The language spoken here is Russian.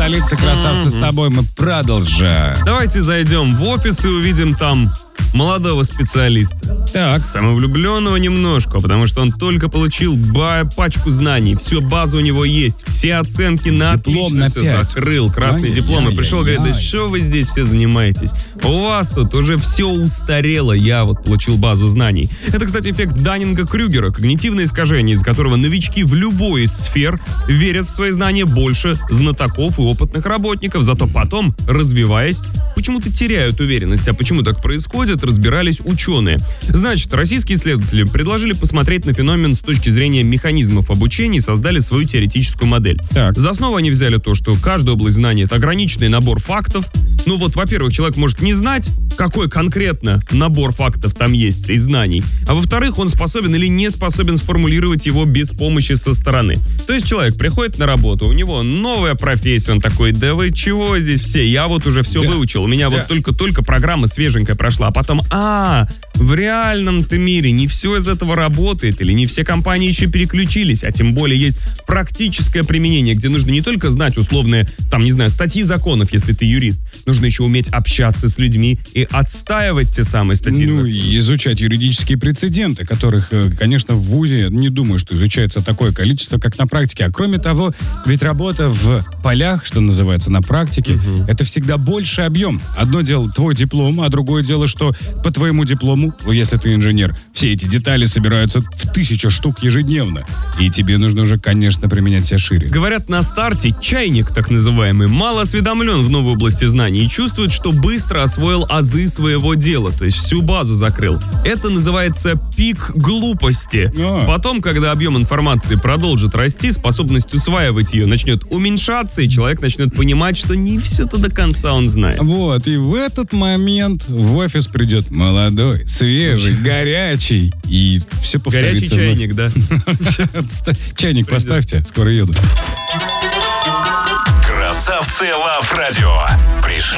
столицы, красавцы, с тобой мы продолжаем. Давайте зайдем в офис и увидим там молодого специалиста. Так. Самовлюбленного немножко, потому что он только получил пачку знаний. Все, база у него есть. Все оценки на Диплом отлично на все 5. закрыл. Красный диплом. И пришел, говорит, да что вы здесь все занимаетесь? У вас тут уже все устарело. Я вот получил базу знаний. Это, кстати, эффект Даннинга-Крюгера. Когнитивное искажение, из которого новички в любой из сфер верят в свои знания больше знатоков и опытных работников. Зато потом, развиваясь, почему-то теряют уверенность. А почему так происходит, разбирались ученые. Значит, российские исследователи предложили посмотреть на феномен с точки зрения механизмов обучения и создали свою теоретическую модель. Так. За основу они взяли то, что каждая область знаний — это ограниченный набор фактов. Ну вот, во-первых, человек может не знать, какой конкретно набор фактов там есть и знаний, а во-вторых, он способен или не способен сформулировать его без помощи со стороны. То есть человек приходит на работу, у него новая профессия, он такой, да вы чего здесь все, я вот уже все выучил, у меня вот только программа свеженькая прошла, а потом, в реальном-то мире не все из этого работает, или не все компании еще переключились, а тем более есть практическое применение, где нужно не только знать условные, там, не знаю, статьи законов, если ты юрист, нужно еще уметь общаться с людьми и отстаивать те самые статьи. Ну и изучать юридические прецеденты, которых, конечно, в ВУЗе не думаю, что изучается такое количество, как на практике. А кроме того, ведь работа в полях, что называется, на практике, это всегда больший объем. Одно дело твой диплом, а другое дело, что по твоему диплому, если ты инженер, все эти детали собираются в 1000 штук ежедневно. И тебе нужно уже, конечно, применять себя шире. Говорят, на старте чайник, так называемый, мало осведомлен в новой области знаний и чувствует, что быстро освоил азы своего дела, то есть всю базу закрыл. Это называется пик глупости. Потом, когда объем информации продолжит расти, способность усваивать ее начнет уменьшаться, и человек начнет понимать, что не все-то до конца он знает. Вот, и в этот момент в офис придет молодой, свежий, горячий, и все повторится. Горячий чайник, да. Чайник поставьте, скоро еду. Красавцы Лав Радио.